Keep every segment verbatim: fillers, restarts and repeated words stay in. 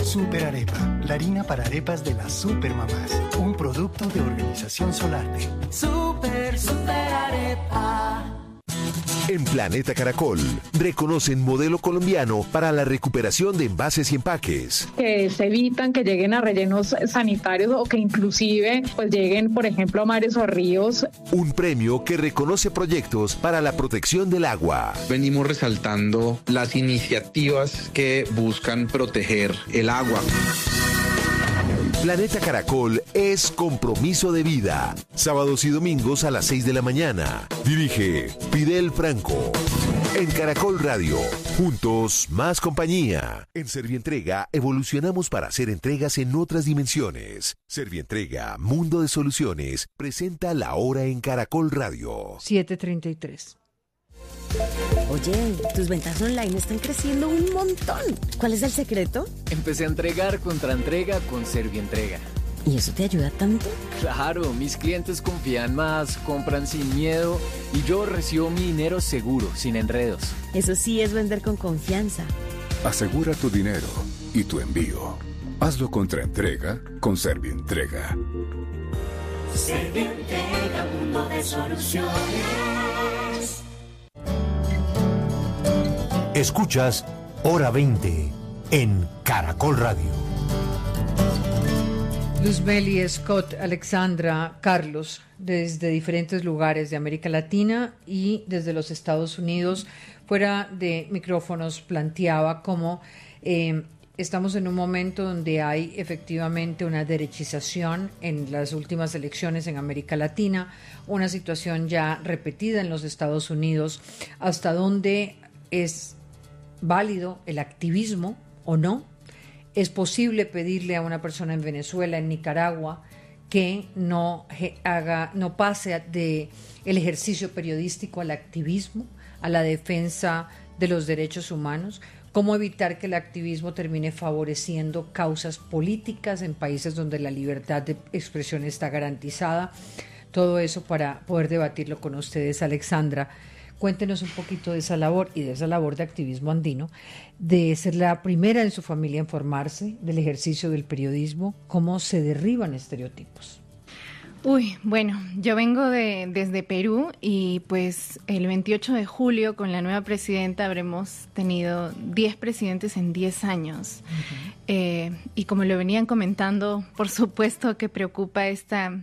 Super Arepa, la harina para arepas de las supermamás. Un producto de Organización Solarte. Super, super arepa. En Planeta Caracol, reconocen modelo colombiano para la recuperación de envases y empaques. Que se evitan que lleguen a rellenos sanitarios o que inclusive pues lleguen, por ejemplo, a mares o ríos. Un premio que reconoce proyectos para la protección del agua. Venimos resaltando las iniciativas que buscan proteger el agua. Planeta Caracol es compromiso de vida. Sábados y domingos a las seis de la mañana. Dirige Fidel Franco. En Caracol Radio. Juntos, más compañía. En Servientrega evolucionamos para hacer entregas en otras dimensiones. Servientrega, Mundo de Soluciones, presenta La Hora en Caracol Radio. siete treinta y tres. Oye, tus ventas online están creciendo un montón. ¿Cuál es el secreto? Empecé a entregar contra entrega con Servientrega. ¿Y eso te ayuda tanto? Claro, mis clientes confían más, compran sin miedo y yo recibo mi dinero seguro, sin enredos. Eso sí es vender con confianza. Asegura tu dinero y tu envío. Hazlo contra entrega con Servientrega. Servientrega, mundo de soluciones. Escuchas Hora veinte en Caracol Radio. Luzbeli, Scott, Alexandra, Carlos, desde diferentes lugares de América Latina y desde los Estados Unidos, fuera de micrófonos, planteaba cómo eh, estamos en un momento donde hay efectivamente una derechización en las últimas elecciones en América Latina, una situación ya repetida en los Estados Unidos, hasta donde es válido el activismo o no. Es posible pedirle a una persona en Venezuela, en Nicaragua, que no haga, no pase de el ejercicio periodístico al activismo, a la defensa de los derechos humanos. ¿Cómo evitar que el activismo termine favoreciendo causas políticas en países donde la libertad de expresión está garantizada? Todo eso para poder debatirlo con ustedes, Alexandra. Cuéntenos un poquito de esa labor y de esa labor de activismo andino, de ser la primera en su familia en formarse, del ejercicio del periodismo, cómo se derriban estereotipos. Uy, bueno, yo vengo de, desde Perú y pues el veintiocho de julio con la nueva presidenta habremos tenido diez presidentes en diez años. Uh-huh. Eh, y como lo venían comentando, por supuesto que preocupa esta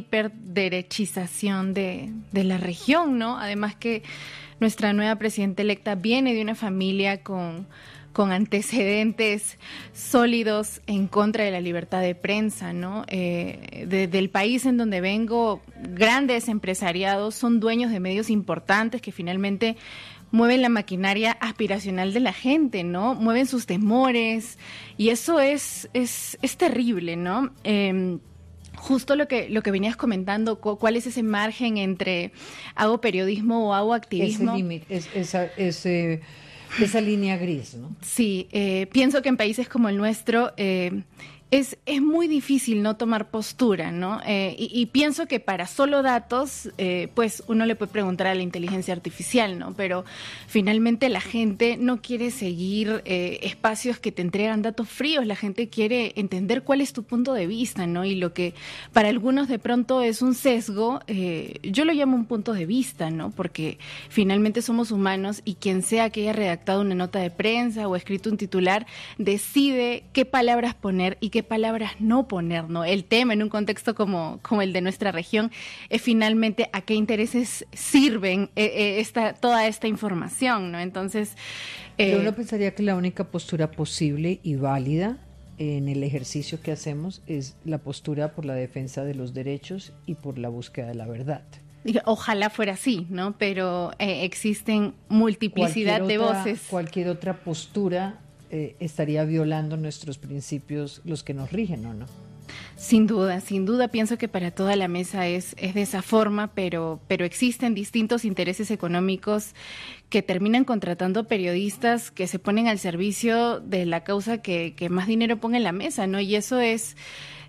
hiperderechización de, de la región, ¿no? Además que nuestra nueva presidenta electa viene de una familia con, con antecedentes sólidos en contra de la libertad de prensa, ¿no? Eh, de, del país en donde vengo, grandes empresariados son dueños de medios importantes que finalmente mueven la maquinaria aspiracional de la gente, ¿no? Mueven sus temores y eso es, es, es terrible, ¿no? Eh, Justo lo que lo que venías comentando, ¿cuál es ese margen entre hago periodismo o hago activismo? Ese límite, es, esa, ese, esa línea gris, ¿no? Sí, eh, pienso que en países como el nuestro eh, es, es muy difícil no tomar postura, ¿no? Eh, y, y pienso que para solo datos, eh, pues uno le puede preguntar a la inteligencia artificial, ¿no? Pero finalmente la gente no quiere seguir eh, espacios que te entregan datos fríos, la gente quiere entender cuál es tu punto de vista, ¿no? Y lo que para algunos de pronto es un sesgo, eh, yo lo llamo un punto de vista, ¿no? Porque finalmente somos humanos y quien sea que haya redactado una nota de prensa o escrito un titular decide qué palabras poner y qué palabras no poner, ¿no? El tema en un contexto como, como el de nuestra región es finalmente a qué intereses sirven eh, eh, esta, toda esta información, ¿no? Entonces... Eh, Yo no pensaría que la única postura posible y válida en el ejercicio que hacemos es la postura por la defensa de los derechos y por la búsqueda de la verdad. Ojalá fuera así, ¿no? Pero eh, existen multiplicidad cualquier de otra, voces. Cualquier otra postura eh, estaría violando nuestros principios, los que nos rigen, ¿o no? Sin duda, sin duda pienso que para toda la mesa es, es de esa forma, pero, pero existen distintos intereses económicos que terminan contratando periodistas que se ponen al servicio de la causa que, que más dinero ponga en la mesa, ¿no? Y eso es...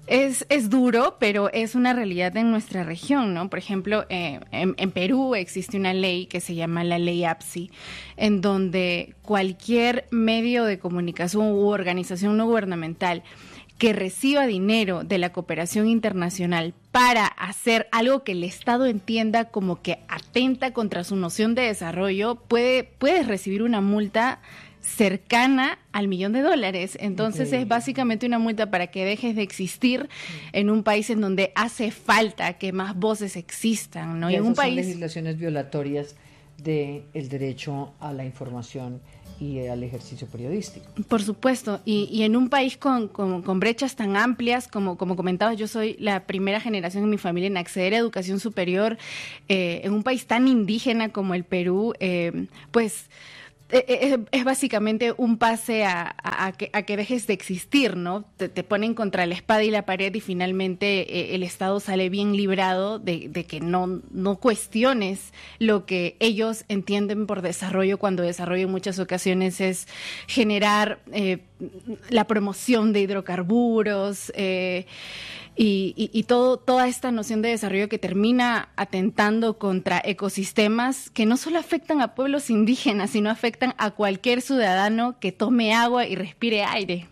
Es, es duro, pero es una realidad en nuestra región, ¿no? Por ejemplo, eh, en, en Perú existe una ley que se llama la ley A P S I, en donde cualquier medio de comunicación u organización no gubernamental que reciba dinero de la cooperación internacional para hacer algo que el Estado entienda como que atenta contra su noción de desarrollo, puede, puede recibir una multa cercana al millón de dólares. Entonces okay. es básicamente una multa para que dejes de existir en un país en donde hace falta que más voces existan, ¿no? Y, y en un son país legislaciones violatorias del derecho a la información y al ejercicio periodístico. Por supuesto, y, y en un país con, con, con brechas tan amplias, como, como comentabas, yo soy la primera generación en mi familia en acceder a educación superior, eh, en un país tan indígena como el Perú, eh, pues Es, es básicamente un pase a, a, a, que, a que dejes de existir, ¿no? Te, te ponen contra la espada y la pared y finalmente eh, el Estado sale bien librado de, de que no, no cuestiones lo que ellos entienden por desarrollo, cuando desarrollo en muchas ocasiones es generar eh, la promoción de hidrocarburos, eh, Y, y, y todo, toda esta noción de desarrollo que termina atentando contra ecosistemas que no solo afectan a pueblos indígenas, sino afectan a cualquier ciudadano que tome agua y respire aire.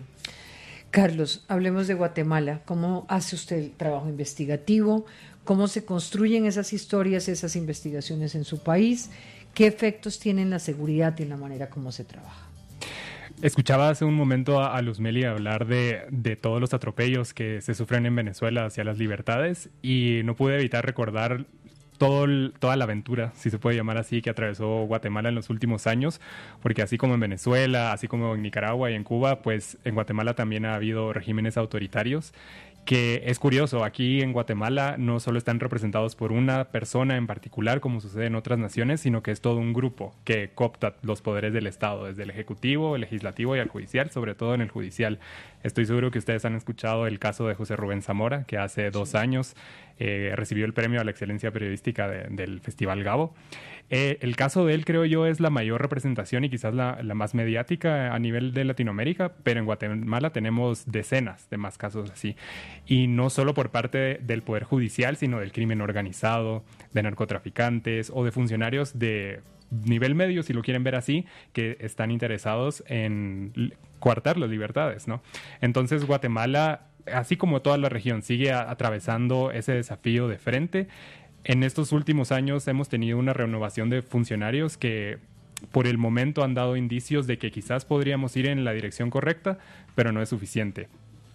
Carlos, hablemos de Guatemala. ¿Cómo hace usted el trabajo investigativo? ¿Cómo se construyen esas historias, esas investigaciones en su país? ¿Qué efectos tienen la seguridad y en la manera como se trabaja? Escuchaba hace un momento a, a Luzmeli hablar de, de todos los atropellos que se sufren en Venezuela hacia las libertades y no pude evitar recordar todo el, toda la aventura, si se puede llamar así, que atravesó Guatemala en los últimos años, porque así como en Venezuela, así como en Nicaragua y en Cuba, pues en Guatemala también ha habido regímenes autoritarios, que es curioso, aquí en Guatemala no solo están representados por una persona en particular, como sucede en otras naciones, sino que es todo un grupo que coopta los poderes del Estado, desde el Ejecutivo, el Legislativo y el Judicial, sobre todo en el Judicial. Estoy seguro que ustedes han escuchado el caso de José Rubén Zamora, que hace dos sí. años eh, recibió el premio a la excelencia periodística de, del Festival Gabo. Eh, el caso de él, creo yo, es la mayor representación y quizás la, la más mediática a nivel de Latinoamérica, pero en Guatemala tenemos decenas de más casos así. Y no solo por parte del Poder Judicial, sino del crimen organizado, de narcotraficantes o de funcionarios de nivel medio, si lo quieren ver así, que están interesados en coartar las libertades, ¿no? Entonces, Guatemala, así como toda la región, sigue a- atravesando ese desafío de frente. En estos últimos años hemos tenido una renovación de funcionarios que por el momento han dado indicios de que quizás podríamos ir en la dirección correcta, pero no es suficiente.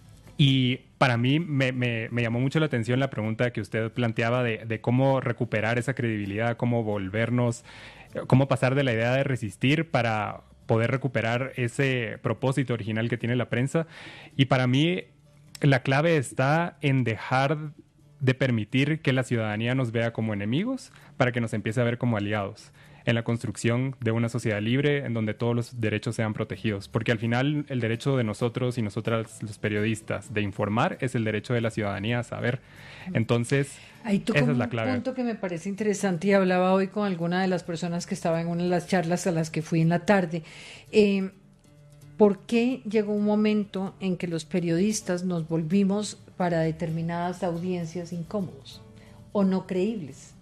Y para mí me, me, me llamó mucho la atención la pregunta que usted planteaba de, de cómo recuperar esa credibilidad, cómo volvernos, cómo pasar de la idea de resistir para poder recuperar ese propósito original que tiene la prensa. Y para mí la clave está en dejar de permitir que la ciudadanía nos vea como enemigos para que nos empiece a ver como aliados en la construcción de una sociedad libre en donde todos los derechos sean protegidos. Porque al final el derecho de nosotros y nosotras los periodistas de informar es el derecho de la ciudadanía a saber. Entonces, ahí esa es la clave. Un punto que me parece interesante y hablaba hoy con alguna de las personas que estaba en una de las charlas a las que fui en la tarde. Eh, ¿Por qué llegó un momento en que los periodistas nos volvimos para determinadas audiencias incómodos o no creíbles?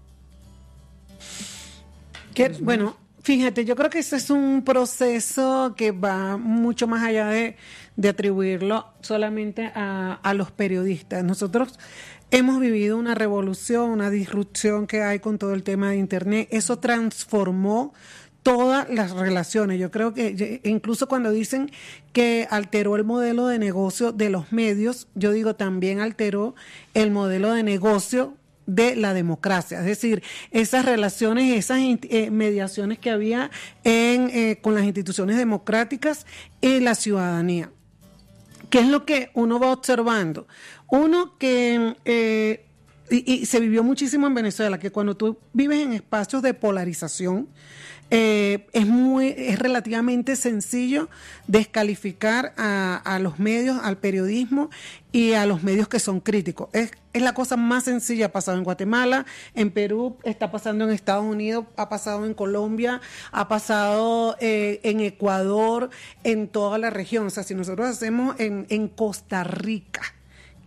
Que, bueno, fíjate, yo creo que ese es un proceso que va mucho más allá de, de atribuirlo solamente a, a los periodistas. Nosotros hemos vivido una revolución, una disrupción que hay con todo el tema de Internet. Eso transformó todas las relaciones. Yo creo que incluso cuando dicen que alteró el modelo de negocio de los medios, yo digo también alteró el modelo de negocio de la democracia, es decir, esas relaciones, esas eh, mediaciones que había en, eh, con las instituciones democráticas y la ciudadanía. ¿Qué es lo que uno va observando? Uno que, eh, y, y se vivió muchísimo en Venezuela, que cuando tú vives en espacios de polarización, Eh, es muy es relativamente sencillo descalificar a, a los medios, al periodismo y a los medios que son críticos. Es, es la cosa más sencilla. Ha pasado en Guatemala, en Perú, está pasando en Estados Unidos, ha pasado en Colombia, ha pasado eh, en Ecuador, en toda la región. O sea, si nosotros hacemos en, en Costa Rica,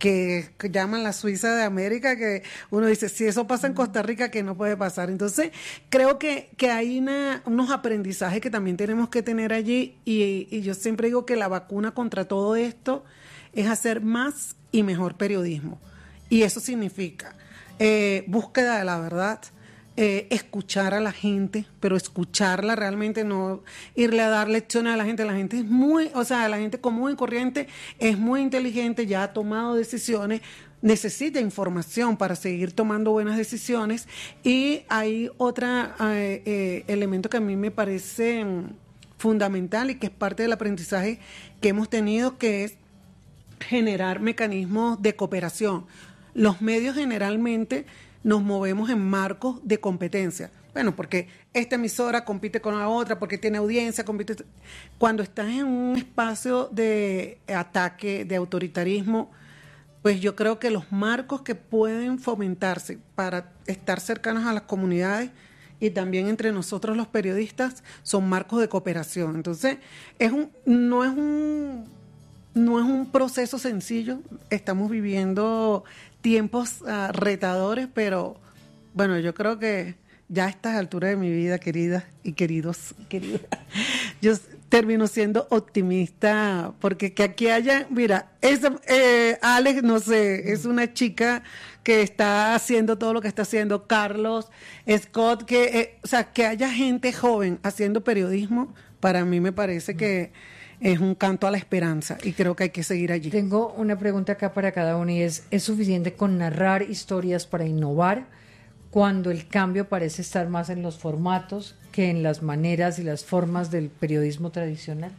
que llaman la Suiza de América, que uno dice, si eso pasa en Costa Rica, que no puede pasar. Entonces, creo que, que hay una, unos aprendizajes que también tenemos que tener allí, y, y yo siempre digo que la vacuna contra todo esto es hacer más y mejor periodismo. Y eso significa eh, búsqueda de la verdad, Eh, escuchar a la gente, pero escucharla realmente, no irle a dar lecciones a la gente. La gente es muy, o sea, la gente común y corriente es muy inteligente, ya ha tomado decisiones, necesita información para seguir tomando buenas decisiones. Y hay otro eh, eh, elemento que a mí me parece fundamental y que es parte del aprendizaje que hemos tenido, que es generar mecanismos de cooperación. Los medios generalmente nos movemos en marcos de competencia. Bueno, porque esta emisora compite con la otra, porque tiene audiencia, compite. Cuando estás en un espacio de ataque, de autoritarismo, pues yo creo que los marcos que pueden fomentarse para estar cercanos a las comunidades y también entre nosotros los periodistas son marcos de cooperación. Entonces, es un, no es un, no es un proceso sencillo. Estamos viviendo tiempos uh, retadores, pero bueno, yo creo que ya a estas alturas de mi vida, queridas y queridos, queridas, yo termino siendo optimista, porque que aquí haya, mira, esa, eh, Alex, no sé, es una chica que está haciendo todo lo que está haciendo, Carlos, Scott, que, eh, o sea, que haya gente joven haciendo periodismo, para mí me parece que es un canto a la esperanza y creo que hay que seguir allí. Tengo una pregunta acá para cada uno y es, ¿es suficiente con narrar historias para innovar cuando el cambio parece estar más en los formatos que en las maneras y las formas del periodismo tradicional?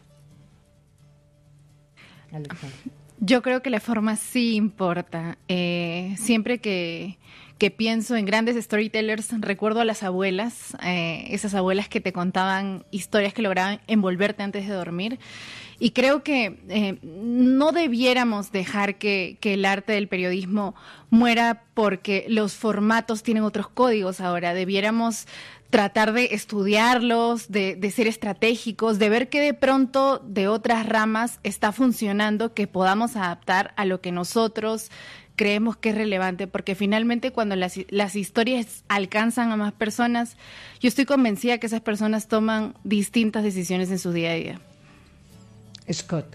Alejandra. Yo creo que la forma sí importa. Eh, siempre que, que pienso en grandes storytellers, recuerdo a las abuelas, eh, esas abuelas que te contaban historias que lograban envolverte antes de dormir. Y creo que eh, no debiéramos dejar que, que el arte del periodismo muera porque los formatos tienen otros códigos ahora. Debiéramos tratar de estudiarlos, de, de ser estratégicos, de ver qué de pronto de otras ramas está funcionando, que podamos adaptar a lo que nosotros creemos que es relevante, porque finalmente cuando las, las historias alcanzan a más personas, yo estoy convencida que esas personas toman distintas decisiones en su día a día. Scott.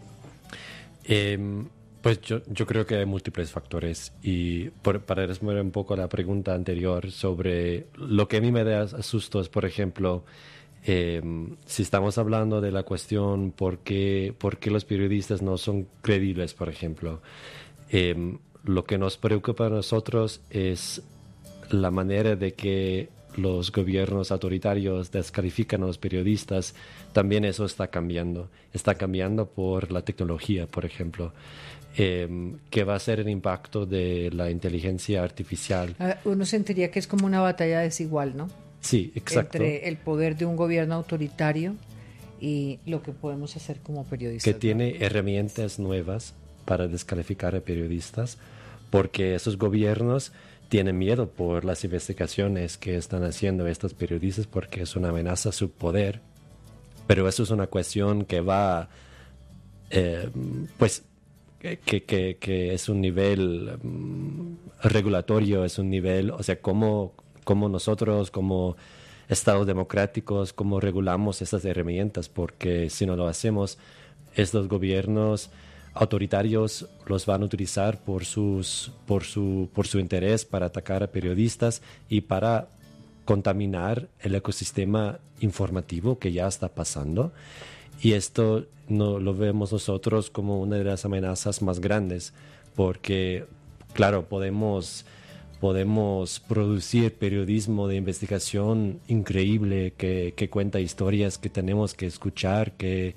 Eh, pues yo, yo creo que hay múltiples factores y por, para responder un poco a la pregunta anterior sobre lo que a mí me da asusto es, por ejemplo, eh, si estamos hablando de la cuestión por qué, por qué los periodistas no son creíbles, por ejemplo, eh, lo que nos preocupa a nosotros es la manera de que los gobiernos autoritarios descalifican a los periodistas. También eso está cambiando. Está cambiando por la tecnología, por ejemplo. Eh, ¿Qué va a ser el impacto de la inteligencia artificial? Uno sentiría que es como una batalla desigual, ¿no? Sí, exacto. Entre el poder de un gobierno autoritario y lo que podemos hacer como periodistas. Que tiene herramientas nuevas para descalificar a periodistas, porque esos gobiernos tienen miedo por las investigaciones que están haciendo estos periodistas, porque es una amenaza a su poder. Pero eso es una cuestión que va, eh, pues, que, que, que es un nivel um, regulatorio, es un nivel, o sea, cómo, cómo nosotros, como Estados democráticos, cómo regulamos esas herramientas, porque si no lo hacemos, estos gobiernos autoritarios los van a utilizar por sus por su por su interés para atacar a periodistas y para contaminar el ecosistema informativo que ya está pasando, y esto no lo vemos nosotros como una de las amenazas más grandes, porque claro, podemos podemos producir periodismo de investigación increíble que, que cuenta historias que tenemos que escuchar, que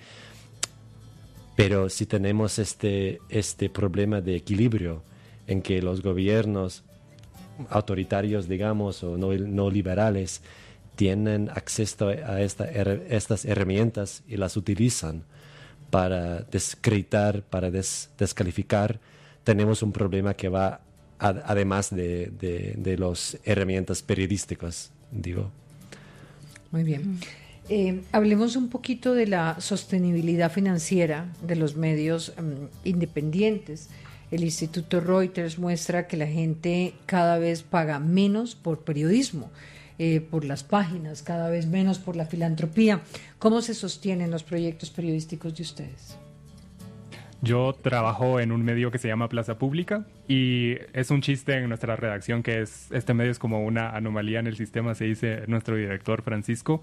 pero si tenemos este, este problema de equilibrio en que los gobiernos autoritarios, digamos, o no, no liberales, tienen acceso a esta, estas herramientas y las utilizan para desacreditar, para des, descalificar, tenemos un problema que va a, además de, de, de las herramientas periodísticas, digo. Muy bien. Eh, hablemos un poquito de la sostenibilidad financiera de los medios um, independientes. El Instituto Reuters muestra que la gente cada vez paga menos por periodismo, eh, por las páginas, cada vez menos por la filantropía. ¿Cómo se sostienen los proyectos periodísticos de ustedes? Yo trabajo en un medio que se llama Plaza Pública y es un chiste en nuestra redacción que es este medio es como una anomalía en el sistema, se dice nuestro director Francisco,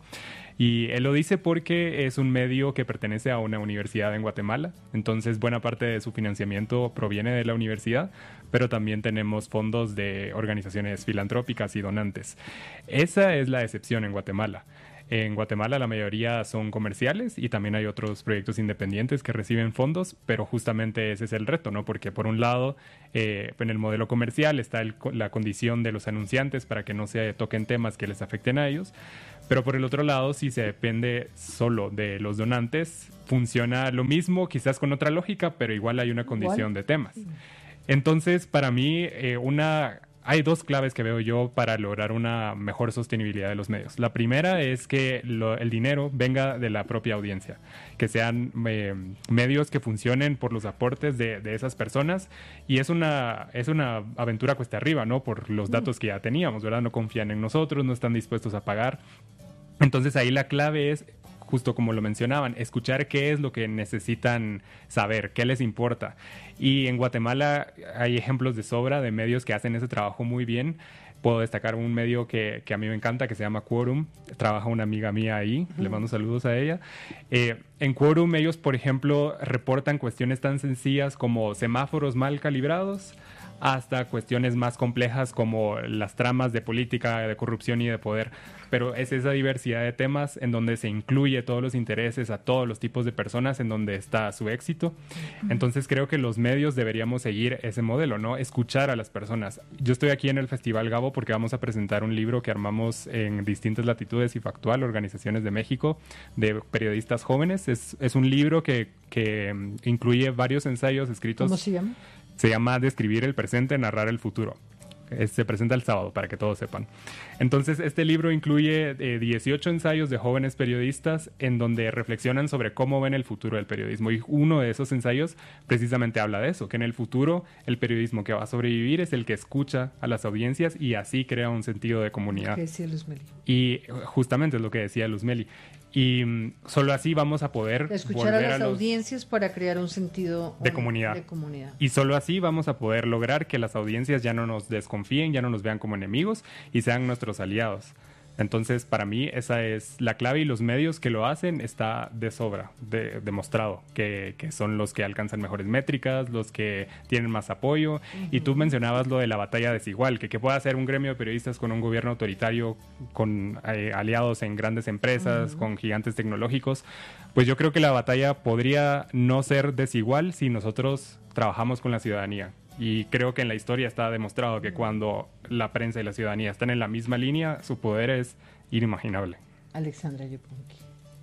y él lo dice porque es un medio que pertenece a una universidad en Guatemala, entonces buena parte de su financiamiento proviene de la universidad, pero también tenemos fondos de organizaciones filantrópicas y donantes. Esa es la excepción en Guatemala. En Guatemala la mayoría son comerciales y también hay otros proyectos independientes que reciben fondos, pero justamente ese es el reto, ¿no? Porque por un lado, eh, en el modelo comercial está el, la condición de los anunciantes para que no se toquen temas que les afecten a ellos, pero por el otro lado, si se depende solo de los donantes, funciona lo mismo, quizás con otra lógica, pero igual hay una condición de temas. Entonces, para mí, eh, una... Hay dos claves que veo yo para lograr una mejor sostenibilidad de los medios. La primera es que lo, el dinero venga de la propia audiencia, que sean eh, medios que funcionen por los aportes de, de esas personas, y es una, es una aventura cuesta arriba, ¿no? Por los datos que ya teníamos, ¿verdad? No confían en nosotros, no están dispuestos a pagar. Entonces ahí la clave es, justo como lo mencionaban, escuchar qué es lo que necesitan saber, qué les importa. Y en Guatemala hay ejemplos de sobra de medios que hacen ese trabajo muy bien. Puedo destacar un medio que, que a mí me encanta, que se llama Quorum. Trabaja una amiga mía ahí, uh-huh. Le mando saludos a ella. Eh, en Quorum ellos, por ejemplo, reportan cuestiones tan sencillas como semáforos mal calibrados, hasta cuestiones más complejas como las tramas de política, de corrupción y de poder. Pero es esa diversidad de temas en donde se incluye todos los intereses a todos los tipos de personas, en donde está su éxito. Entonces creo que los medios deberíamos seguir ese modelo, ¿no? Escuchar a las personas. Yo estoy aquí en el Festival Gabo porque vamos a presentar un libro que armamos en distintas latitudes y Factual, Organizaciones de México, de periodistas jóvenes. Es, es un libro que, que incluye varios ensayos escritos. ¿Cómo se llama? Se llama Describir el presente, narrar el futuro. Se presenta el sábado, para que todos sepan. Entonces, este libro incluye eh, dieciocho ensayos de jóvenes periodistas en donde reflexionan sobre cómo ven el futuro del periodismo. Y uno de esos ensayos precisamente habla de eso, que en el futuro el periodismo que va a sobrevivir es el que escucha a las audiencias y así crea un sentido de comunidad. ¿Qué decía Luzmeli? Y justamente es lo que decía Luzmeli. Y um, solo así vamos a poder escuchar a las a los... audiencias para crear un sentido de comunidad. de comunidad. Y solo así vamos a poder lograr que las audiencias ya no nos desconfíen, ya no nos vean como enemigos y sean nuestros aliados. Entonces, para mí, esa es la clave, y los medios que lo hacen está de sobra, de, demostrado, que, que son los que alcanzan mejores métricas, los que tienen más apoyo. Uh-huh. Y tú mencionabas lo de la batalla desigual, que, que pueda hacer un gremio de periodistas con un gobierno autoritario, con eh, aliados en grandes empresas, uh-huh. con gigantes tecnológicos. Pues yo creo que la batalla podría no ser desigual si nosotros trabajamos con la ciudadanía. Y creo que en la historia está demostrado que cuando la prensa y la ciudadanía están en la misma línea, su poder es inimaginable. Alexandra Yupanqui.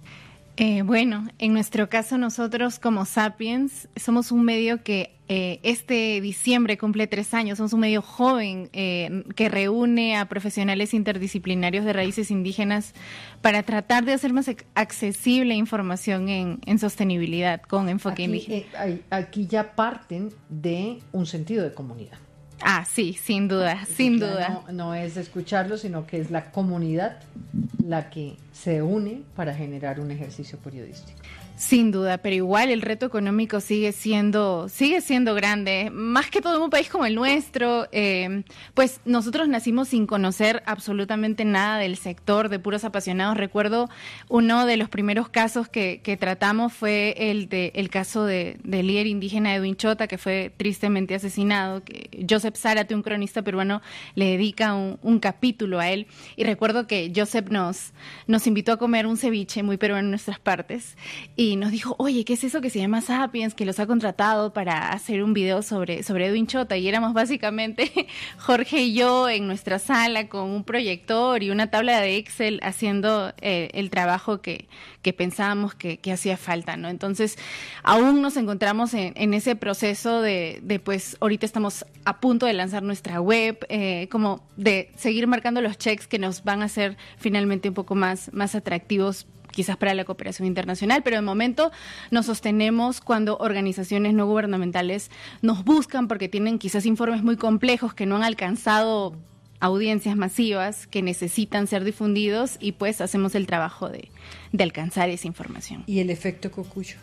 Eh, bueno, en nuestro caso nosotros como Sapiens somos un medio que eh, este diciembre cumple tres años, somos un medio joven eh, que reúne a profesionales interdisciplinarios de raíces indígenas para tratar de hacer más accesible información en, en sostenibilidad con enfoque aquí, indígena. Eh, aquí ya parten de un sentido de comunidad. Ah, sí, sin duda, Entonces, sin duda. No, no es escucharlo, sino que es la comunidad la que se une para generar un ejercicio periodístico. Sin duda, pero igual el reto económico sigue siendo sigue siendo grande, más que todo en un país como el nuestro. Eh, pues nosotros nacimos sin conocer absolutamente nada del sector, de puros apasionados. Recuerdo uno de los primeros casos que, que tratamos fue el de el caso de, del líder indígena Edwin Chota, que fue tristemente asesinado. Que Joseph Zárate, un cronista peruano, le dedica un, un capítulo a él. Y recuerdo que Joseph nos, nos invitó a comer un ceviche muy peruano en nuestras partes, y Y nos dijo, oye, ¿qué es eso que se llama Sapiens? Que los ha contratado para hacer un video sobre, sobre Edwin Chota. Y éramos básicamente Jorge y yo en nuestra sala con un proyector y una tabla de Excel haciendo eh, el trabajo que, que pensábamos que, que hacía falta, ¿no? Entonces, aún nos encontramos en, en ese proceso de, de, pues, ahorita estamos a punto de lanzar nuestra web, eh, como de seguir marcando los checks que nos van a hacer finalmente un poco más, más atractivos quizás para la cooperación internacional, pero de momento nos sostenemos cuando organizaciones no gubernamentales nos buscan porque tienen quizás informes muy complejos que no han alcanzado audiencias masivas, que necesitan ser difundidos, y pues hacemos el trabajo de, de alcanzar esa información. ¿Y el efecto Cocuyo?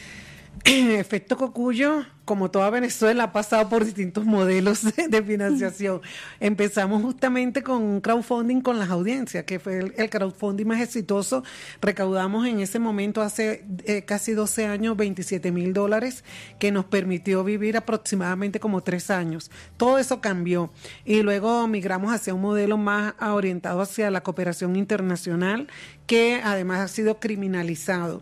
El efecto Cocuyo, como toda Venezuela, ha pasado por distintos modelos de financiación. Empezamos justamente con un crowdfunding con las audiencias, que fue el, el crowdfunding más exitoso. Recaudamos en ese momento, hace eh, casi doce años, veintisiete mil dólares, que nos permitió vivir aproximadamente como tres años. Todo eso cambió. Y luego migramos hacia un modelo más orientado hacia la cooperación internacional, que además ha sido criminalizado.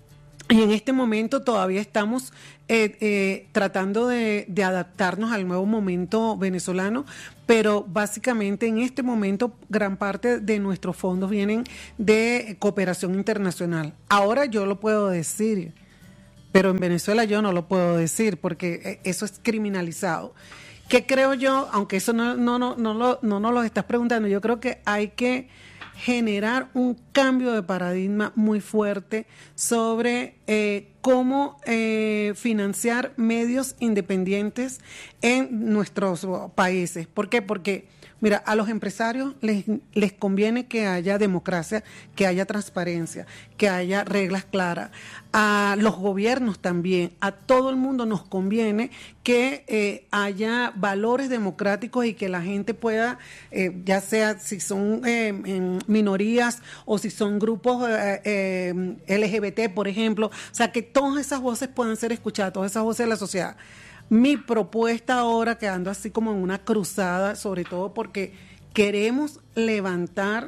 Y en este momento todavía estamos eh, eh, tratando de, de adaptarnos al nuevo momento venezolano, pero básicamente en este momento gran parte de nuestros fondos vienen de cooperación internacional. Ahora yo lo puedo decir, pero en Venezuela yo no lo puedo decir porque eso es criminalizado. ¿Qué creo yo? Aunque eso no, no, no, no, lo, no nos lo estás preguntando, yo creo que hay que generar un cambio de paradigma muy fuerte sobre eh, cómo eh, financiar medios independientes en nuestros países. ¿Por qué? Porque, mira, a los empresarios les, les conviene que haya democracia, que haya transparencia, que haya reglas claras. A los gobiernos también, a todo el mundo nos conviene que eh, haya valores democráticos y que la gente pueda, eh, ya sea si son eh, minorías o si son grupos eh, eh, L G B T, por ejemplo, o sea, que todas esas voces puedan ser escuchadas, todas esas voces de la sociedad. Mi propuesta ahora, que ando así como en una cruzada, sobre todo porque queremos levantar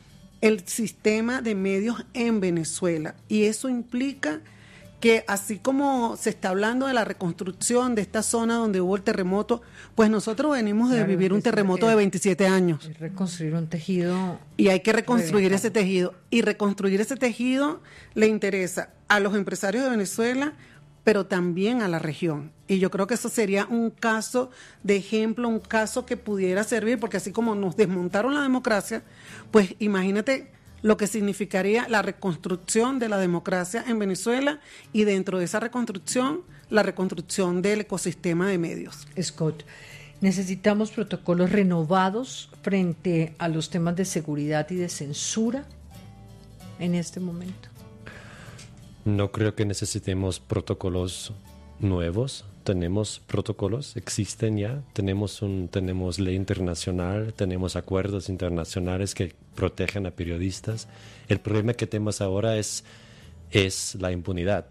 el sistema de medios en Venezuela, y eso implica que así como se está hablando de la reconstrucción de esta zona donde hubo el terremoto, pues nosotros venimos de claro, vivir un terremoto de veintisiete años. Reconstruir un tejido. Y hay que reconstruir ese tejido. Y reconstruir ese tejido le interesa a los empresarios de Venezuela, pero también a la región. Y yo creo que eso sería un caso de ejemplo, un caso que pudiera servir, porque así como nos desmontaron la democracia, pues imagínate lo que significaría la reconstrucción de la democracia en Venezuela, y dentro de esa reconstrucción, la reconstrucción del ecosistema de medios. Scott, ¿necesitamos protocolos renovados frente a los temas de seguridad y de censura en este momento? No creo que necesitemos protocolos nuevos. Tenemos protocolos, existen ya. Tenemos un, tenemos ley internacional, tenemos acuerdos internacionales que protegen a periodistas. El problema que tenemos ahora es, es la impunidad,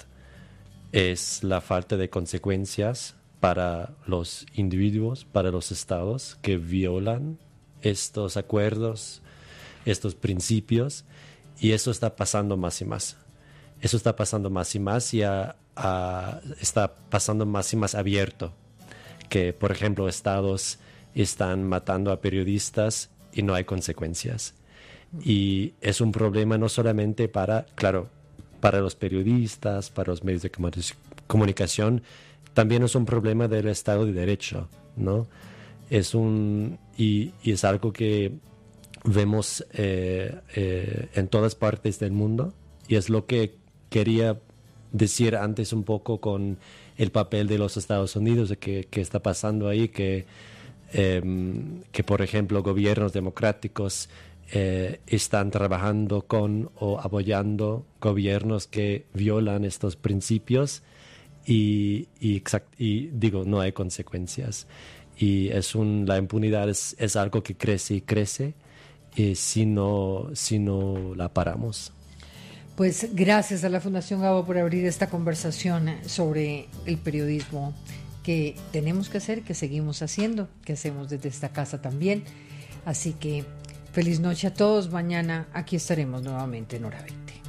es la falta de consecuencias para los individuos, para los estados que violan estos acuerdos, estos principios, y eso está pasando más y más. Eso está pasando más y más y a, a, está pasando más y más abierto. Que, por ejemplo, estados están matando a periodistas y no hay consecuencias. Y es un problema no solamente para, claro, para los periodistas, para los medios de comunicación, también es un problema del Estado de Derecho, ¿no? Es un, y, y es algo que vemos eh, eh, en todas partes del mundo, y es lo que quería decir antes un poco con el papel de los Estados Unidos, de que, que está pasando ahí, que, eh, que por ejemplo gobiernos democráticos eh, están trabajando con o apoyando gobiernos que violan estos principios y, y, exact, y digo, no hay consecuencias. Y es un, la impunidad es, es algo que crece y crece y si no, si no la paramos. Pues gracias a la Fundación Gabo por abrir esta conversación sobre el periodismo que tenemos que hacer, que seguimos haciendo, que hacemos desde esta casa también. Así que feliz noche a todos. Mañana aquí estaremos nuevamente en Hora veinte.